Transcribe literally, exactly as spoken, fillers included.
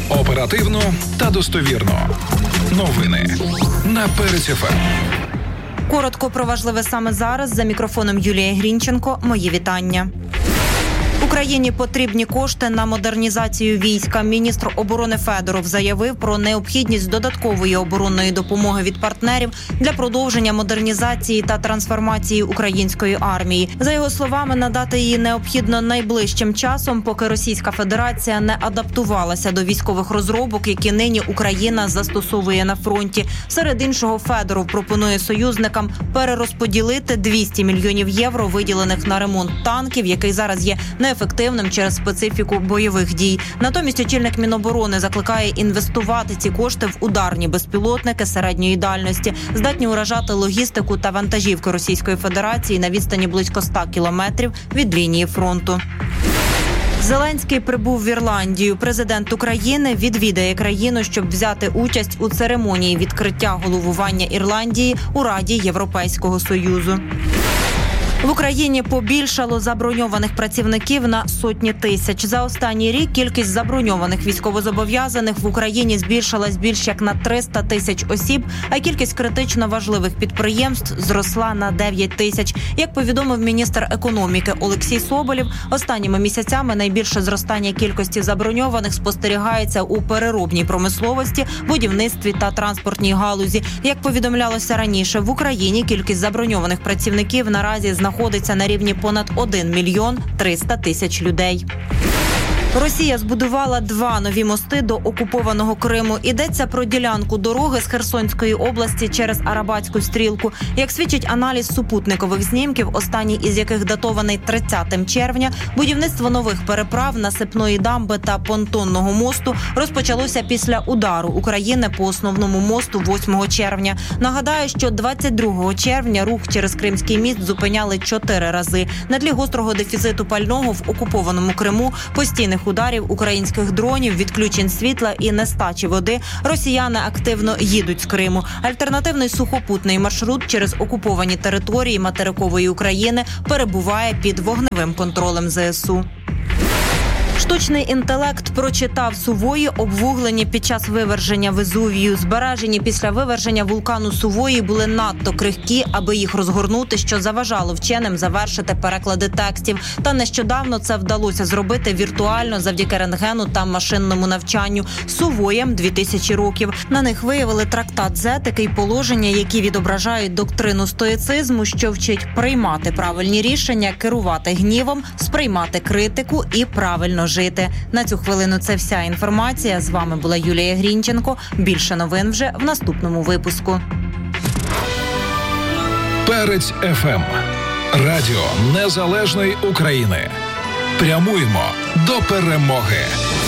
Оперативно та достовірно. Новини на Перець еф ем. Коротко про важливе саме зараз. За мікрофоном Юлія Грінченко. Мої вітання. Україні потрібні кошти на модернізацію війська. Міністр оборони Федоров заявив про необхідність додаткової оборонної допомоги від партнерів для продовження модернізації та трансформації української армії. За його словами, надати її необхідно найближчим часом, поки Російська Федерація не адаптувалася до військових розробок, які нині Україна застосовує на фронті. Серед іншого, Федоров пропонує союзникам перерозподілити двісті мільйонів євро, виділених на ремонт танків, який зараз є неефективним через специфіку бойових дій. Натомість очільник Міноборони закликає інвестувати ці кошти в ударні безпілотники середньої дальності, здатні уражати логістику та вантажівки Російської Федерації на відстані близько ста кілометрів від лінії фронту. Зеленський прибув в Ірландію. Президент України відвідає країну, щоб взяти участь у церемонії відкриття головування Ірландії у Раді Європейського Союзу. В Україні побільшало заброньованих працівників на сотні тисяч. За останній рік кількість заброньованих військовозобов'язаних в Україні збільшилась більш як на триста тисяч осіб, а кількість критично важливих підприємств зросла на дев'ять тисяч. Як повідомив міністр економіки Олексій Соболєв, останніми місяцями найбільше зростання кількості заброньованих спостерігається у переробній промисловості, будівництві та транспортній галузі. Як повідомлялося раніше, в Україні кількість заброньованих працівників наразі знаходиться знаходиться на рівні понад один мільйон триста тисяч людей. Росія збудувала два нові мости до окупованого Криму. Йдеться про ділянку дороги з Херсонської області через Арабатську стрілку. Як свідчить аналіз супутникових знімків, останній із яких датований тридцятого червня, будівництво нових переправ, насипної дамби та понтонного мосту розпочалося після удару України по основному мосту восьмого червня. Нагадаю, що двадцять другого червня рух через Кримський міст зупиняли чотири рази. На тлі гострого дефіциту пального в окупованому Криму, постійних ударів українських дронів, відключень світла і нестачі води, росіяни активно їдуть з Криму. Альтернативний сухопутний маршрут через окуповані території материкової України перебуває під вогневим контролем зе ес у. Штучний інтелект прочитав Сувої, обвуглені під час виверження Везувію. Збережені після виверження вулкану Сувої були надто крихкі, аби їх розгорнути, що заважало вченим завершити переклади текстів. Та нещодавно це вдалося зробити віртуально завдяки рентгену та машинному навчанню. Сувоям дві тисячі років. На них виявили трактат з етики й положення, які відображають доктрину стоїцизму, що вчить приймати правильні рішення, керувати гнівом, сприймати критику і правильно жити. На цю хвилину це вся інформація. З вами була Юлія Грінченко. Більше новин вже в наступному випуску. Перець еф ем. Радіо Незалежної України. Прямуємо до перемоги.